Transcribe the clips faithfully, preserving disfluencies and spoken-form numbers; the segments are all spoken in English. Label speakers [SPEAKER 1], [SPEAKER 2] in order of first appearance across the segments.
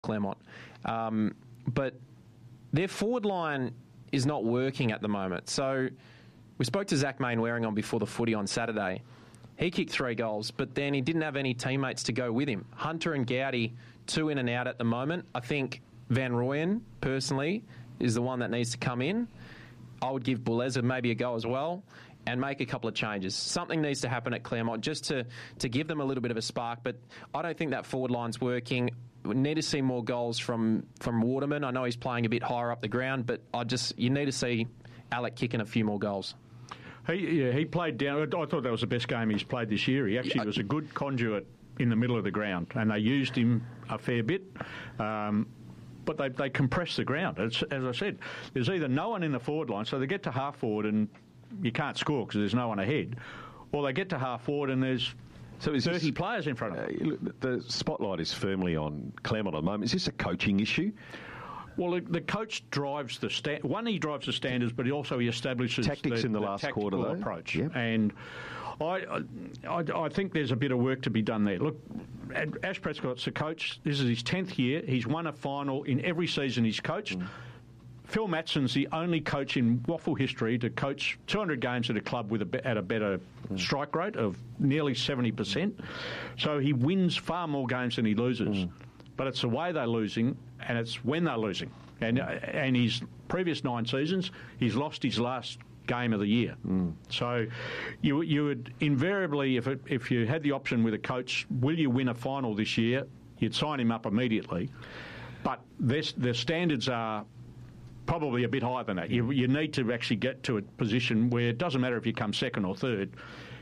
[SPEAKER 1] Claremont. Um, but their forward line is not working at the moment. So we spoke to Zach Mainwaring on Before the Footy on Saturday. He kicked three goals, but then he didn't have any teammates to go with him. Hunter and Gowdy, two in and out at the moment. I think Van Rooyen, personally, is the one that needs to come in. I would give Buleza maybe a go as well and make a couple of changes. Something needs to happen at Claremont just to, to give them a little bit of a spark, but I don't think that forward line's working. We need to see more goals from, from Waterman. I know he's playing a bit higher up the ground, but I just you need to see Alec kicking a few more goals.
[SPEAKER 2] He, yeah, he played down. I thought that was the best game he's played this year. He actually was a good conduit in the middle of the ground, and they used him a fair bit. Um, but they they compressed the ground. It's, as I said, there's either no one in the forward line, so they get to half forward and you can't score because there's no one ahead, or they get to half forward and there's so is thirty this, players in front of them.
[SPEAKER 3] Uh, the spotlight is firmly on Claremont at the moment. Is this a coaching issue?
[SPEAKER 2] Well, the, the coach drives the sta- one. He drives the standards, but he also he establishes
[SPEAKER 3] tactics
[SPEAKER 2] the,
[SPEAKER 3] in the,
[SPEAKER 2] the
[SPEAKER 3] last quarter though.
[SPEAKER 2] approach.
[SPEAKER 3] Yep.
[SPEAKER 2] And I, I, I think there's a bit of work to be done there. Look, Ash Prescott's the coach. This is his tenth year. He's won a final in every season he's coached. Mm. Phil Matson's the only coach in waffle history to coach two hundred games at a club with a, at a better mm. strike rate of nearly seventy percent. So he wins far more games than he loses. Mm. But it's the way they're losing, and it's when they're losing. And and his previous nine seasons, he's lost his last game of the year. Mm. So you you would invariably, if it, if you had the option with a coach, will you win a final this year, you'd sign him up immediately. But their standards are probably a bit higher than that. You, you need to actually get to a position where it doesn't matter if you come second or third,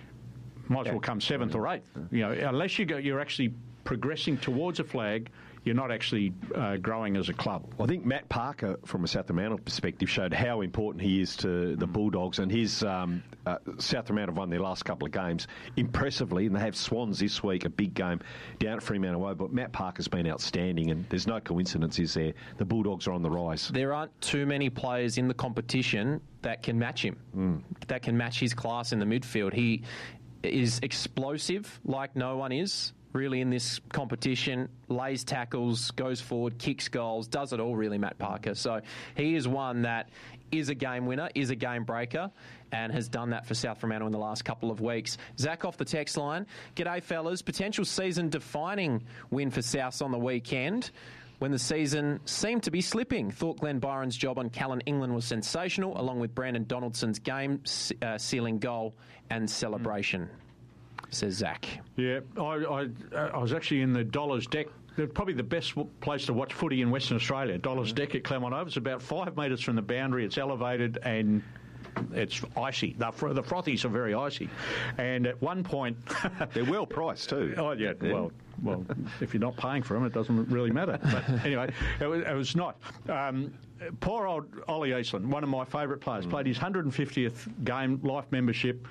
[SPEAKER 2] might as well come seventh or eighth. You know, unless you go, you're actually progressing towards a flag, you're not actually uh, growing as a club.
[SPEAKER 3] I think Matt Parker, from a South Fremantle perspective, showed how important he is to the Bulldogs, and his um, uh, South Fremantle have won their last couple of games impressively, and they have Swans this week, a big game down at Fremantle. But Matt Parker's been outstanding, and there's no coincidence, is there? The Bulldogs are on the rise.
[SPEAKER 1] There aren't too many players in the competition that can match him, mm. that can match his class in the midfield. He is explosive like no one is really in this competition, lays tackles, goes forward, kicks goals, does it all really, Matt Parker. So he is one that is a game winner, is a game breaker, and has done that for South Fremantle in the last couple of weeks. Zach off the text line. G'day, fellas. Potential season-defining win for Souths on the weekend when the season seemed to be slipping. Thought Glenn Byron's job on Callan England was sensational, along with Brandon Donaldson's game-sealing uh, goal and celebration. Mm. Says Zach.
[SPEAKER 2] Yeah, I, I, I was actually in the Dollars Deck. They're probably the best place to watch footy in Western Australia. Dollars Deck at Claremont Oval. It's about five metres from the boundary. It's elevated and it's icy. The, the frothies are very icy. And at one point...
[SPEAKER 3] They're well priced too.
[SPEAKER 2] Oh, yeah, yeah. Well, well, if you're not paying for them, it doesn't really matter. But anyway, it was, it was not. Um, poor old Ollie Eastland, one of my favourite players, mm. played his one hundred fiftieth game, life membership.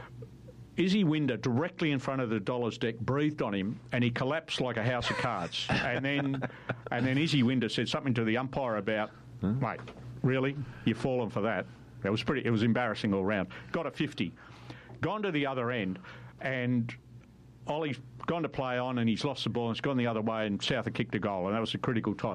[SPEAKER 2] Izzy Winder, directly in front of the Dollars Deck, breathed on him, and he collapsed like a house of cards. and then, and then Izzy Winder said something to the umpire about, huh? "Mate, really, you've fallen for that." It was pretty. It was embarrassing all round. Got a fifty, gone to the other end, and Ollie's gone to play on, and he's lost the ball, and it's gone the other way, and South have kicked a goal, and that was a critical time.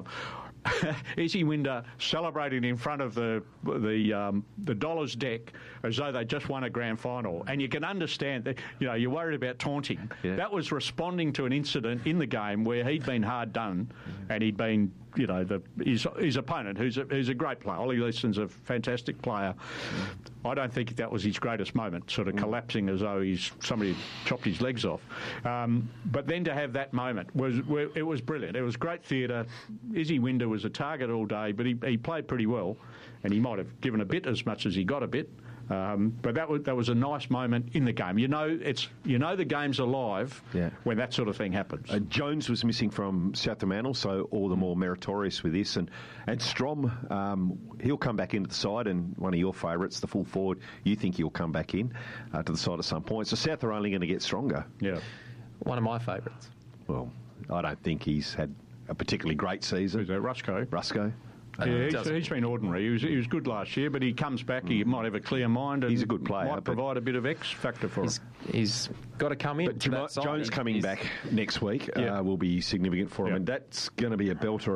[SPEAKER 2] Izzy Winder celebrating in front of the the um, the Dollars Deck as though they just won a grand final, and you can understand that. You know, you're worried about taunting. Yeah. That was responding to an incident in the game where he'd been hard done, and he'd been, you know, the his, his opponent, who's a, who's a great player. Ollie Leeston's a fantastic player. Mm. I don't think that was his greatest moment, sort of mm. collapsing as though he's somebody chopped his legs off. Um, but then to have that moment was it was brilliant. It was great theatre. Izzy Winder was a target all day, but he, he played pretty well, and he might have given a bit as much as he got a bit. Um, but that was that was a nice moment in the game. You know, it's you know the game's alive yeah. when that sort of thing happens.
[SPEAKER 3] Uh, Jones was missing from South Fremantle, so all the more meritorious with this. And and Strom, um, he'll come back into the side, and one of your favourites, the full forward, you think he'll come back in uh, to the side at some point. So South are only going to get stronger.
[SPEAKER 2] Yeah,
[SPEAKER 1] one of my favourites.
[SPEAKER 3] Well, I don't think he's had a particularly great season.
[SPEAKER 2] Who's that, Rusco?
[SPEAKER 3] Rusco.
[SPEAKER 2] Yeah, he's,
[SPEAKER 1] doesn't-
[SPEAKER 2] he's been ordinary. He was, he was good last year, but he comes back. He might have a clear mind. And
[SPEAKER 3] He's a good player,
[SPEAKER 2] Might
[SPEAKER 3] but-
[SPEAKER 2] provide a bit of X factor for
[SPEAKER 1] He's,
[SPEAKER 2] him.
[SPEAKER 1] he's got to come in.
[SPEAKER 3] But
[SPEAKER 1] to that
[SPEAKER 3] Jamo-
[SPEAKER 1] side.
[SPEAKER 3] Jones
[SPEAKER 1] He's-
[SPEAKER 3] coming
[SPEAKER 1] he's-
[SPEAKER 3] back next week
[SPEAKER 2] Yeah.
[SPEAKER 3] uh, will be significant for him,
[SPEAKER 2] Yeah.
[SPEAKER 3] and that's going to be a belter